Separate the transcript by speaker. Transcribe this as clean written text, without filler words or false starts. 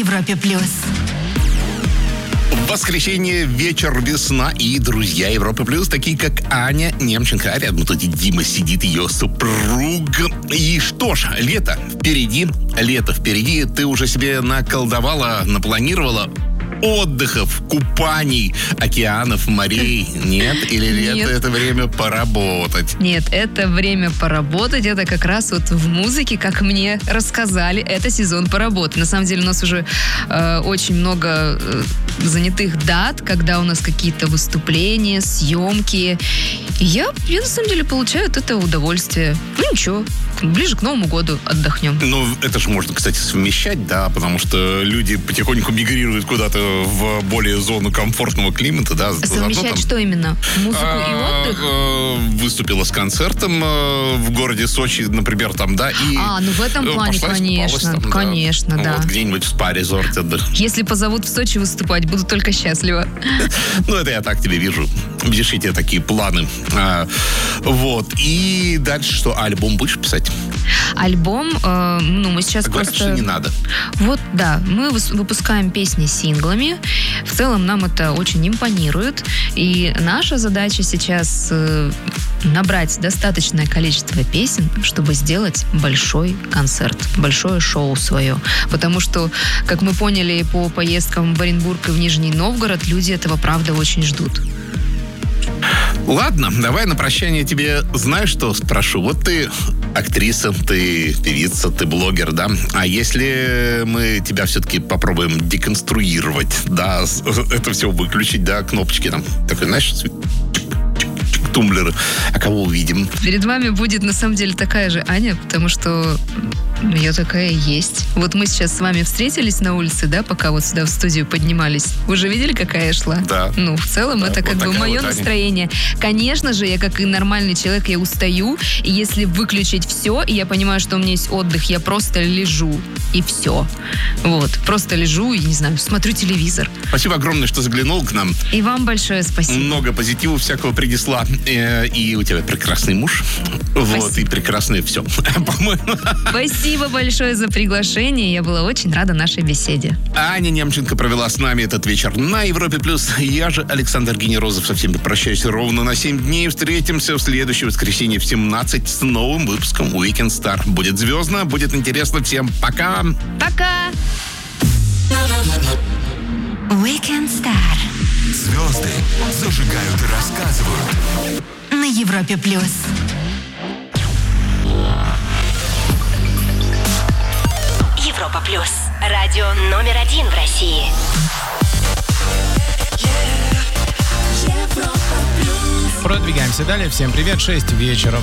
Speaker 1: Европе плюс.
Speaker 2: В воскресенье вечер, весна и друзья Европы плюс, такие как Аня Немченко. А рядом тут и Дима сидит, ее супруг. И что ж, лето впереди. Ты уже себе наколдовала, напланировала отдыхов, купаний, океанов, морей? Нет? Или
Speaker 3: Нет.
Speaker 2: это время поработать?
Speaker 3: Нет, это время поработать. Это как раз вот в музыке, как мне рассказали, это сезон поработать. На самом деле у нас уже очень много занятых дат, когда у нас какие-то выступления, съемки. И я на самом деле получаю от этого удовольствие. Ну ничего, ближе к Новому году отдохнем.
Speaker 2: Ну, это же можно, кстати, совмещать, да, потому что люди потихоньку мигрируют куда-то в более зону комфортного климата, да.
Speaker 3: Совмещать что именно? Музыку и отдых?
Speaker 2: Выступила с концертом в городе Сочи, например, там, да, и...
Speaker 3: Ну в этом плане,
Speaker 2: пошла,
Speaker 3: конечно,
Speaker 2: там,
Speaker 3: конечно, да.
Speaker 2: Вот где-нибудь в спа-резорте отдохнуть.
Speaker 3: Если позовут в Сочи выступать, буду только счастлива.
Speaker 2: Ну, это я так тебе вижу. Видишь, эти такие планы. Вот. И дальше что? Альбом будешь писать?
Speaker 3: Альбом, мы сейчас
Speaker 2: Говорят,
Speaker 3: просто...
Speaker 2: что не надо.
Speaker 3: Вот, да, мы выпускаем песни синглами. В целом нам это очень импонирует. И наша задача сейчас набрать достаточное количество песен, чтобы сделать большой концерт, большое шоу свое. Потому что, как мы поняли по поездкам в Оренбург и в Нижний Новгород, люди этого, правда, очень ждут.
Speaker 2: Ладно, давай на прощание тебе, знаешь, что спрошу? Вот ты актриса, ты певица, ты блогер, да? А если мы тебя все-таки попробуем деконструировать, да, это все выключить, да, кнопочки там, такой, знаешь, тумблеры, а кого увидим?
Speaker 3: Перед вами будет, на самом деле, такая же Аня, потому что я такая есть. Вот мы сейчас с вами встретились на улице, да, пока вот сюда в студию поднимались. Вы же видели, какая я шла?
Speaker 2: Да.
Speaker 3: Ну, в целом,
Speaker 2: да,
Speaker 3: это как
Speaker 2: вот
Speaker 3: бы мое
Speaker 2: вот
Speaker 3: настроение. Конечно же, я как и нормальный человек, я устаю. И если выключить все, и я понимаю, что у меня есть отдых, я просто лежу. И все. Вот. Просто лежу и, не знаю, смотрю телевизор.
Speaker 2: Спасибо огромное, что заглянул к нам.
Speaker 3: И вам большое спасибо.
Speaker 2: Много позитива всякого принесла. И у тебя прекрасный муж. Вот, и прекрасное все, по-моему.
Speaker 3: Спасибо большое за приглашение. Я была очень рада нашей беседе.
Speaker 2: Аня Немченко провела с нами этот вечер на Европе+. Я же, Александр Генерозов, со всеми прощаюсь ровно на 7 дней. Встретимся в следующее воскресенье в 17 с новым выпуском Weekend Star. Будет звездно, будет интересно. Всем пока!
Speaker 3: Пока!
Speaker 1: Weekend Star
Speaker 4: Звезды зажигают и рассказывают.
Speaker 1: на Европе плюс.
Speaker 5: Европа плюс. Радио номер 1 в России.
Speaker 6: Продвигаемся далее. Всем привет. 6 вечера.